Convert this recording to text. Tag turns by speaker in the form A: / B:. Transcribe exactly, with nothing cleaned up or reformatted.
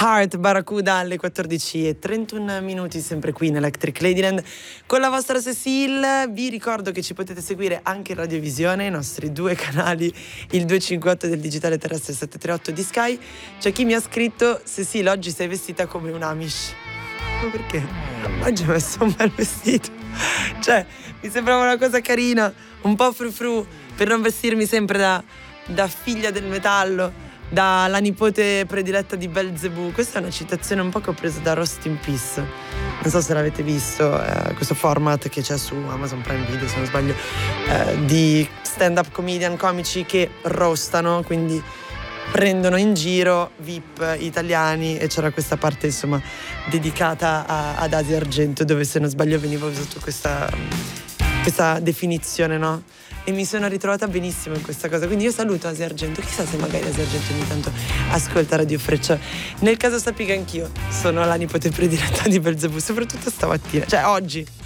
A: Heart Barracuda alle quattordici e trentuno minuti, sempre qui in Electric Ladyland con la vostra Cecile. Vi ricordo che ci potete seguire anche in radiovisione, i nostri due canali, il duecentocinquantotto del digitale terrestre e settecentotrentotto di Sky. C'è chi mi ha scritto: Cecile, oggi sei vestita come un Amish. Ma perché? Oggi ho messo un bel vestito, cioè mi sembrava una cosa carina, un po' frufru, per non vestirmi sempre da, da figlia del metallo, dalla nipote prediletta di Belzebù. Questa è una citazione un po' che ho preso da Rest in Peace. Non so se l'avete visto, eh, questo format che c'è su Amazon Prime Video, se non sbaglio, eh, di stand-up comedian, comici che roastano, quindi prendono in giro V I P italiani, e c'era questa parte insomma dedicata a, ad Asia Argento, dove se non sbaglio veniva usata questa, questa definizione, no? E mi sono ritrovata benissimo in questa cosa, quindi io saluto Asia Argento, chissà se magari Asia Argento ogni tanto ascolta Radio Freccia. Nel caso sappi che anch'io sono la nipote prediletta di Belzebù, soprattutto stamattina, cioè oggi.